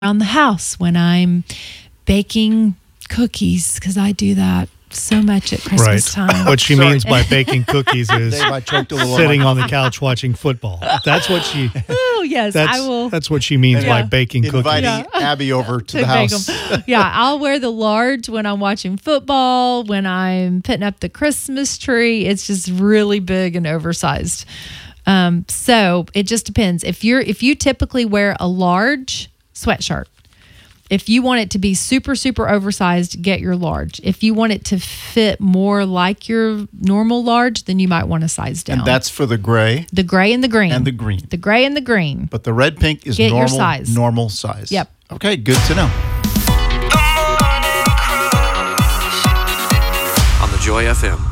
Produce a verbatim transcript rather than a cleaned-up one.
around the house, when I'm baking cookies, because I do that so much at Christmas right. time. What she means by baking cookies is Dave, I choked a little sitting on on the couch watching football. That's what she. Oh yes, That's, I will. that's what she means Yeah. by baking cookies. inviting Yeah. Abby over to, to the bake house. 'em. Yeah, I'll wear the large when I'm watching football, when I'm putting up the Christmas tree. It's just really big and oversized. Um, so it just depends. If you're if you typically wear a large sweatshirt, if you want it to be super, super oversized, get your large. If you want it to fit more like your normal large, then you might want to size down. And that's for the gray the gray and the green. and the green. The gray and the green. But the red pink is Get your normal size. normal size. Yep. Okay, good to know. On the Joy F M.